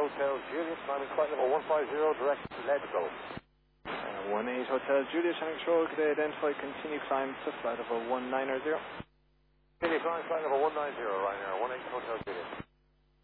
Hotel Juliet, climbing flight level 150, direct Leadville. 18 Hotel Juliet, having control, could they identify, continue climb to flight level 190. Continue climb flight level 190, Ryanair, 18 Hotel Juliet.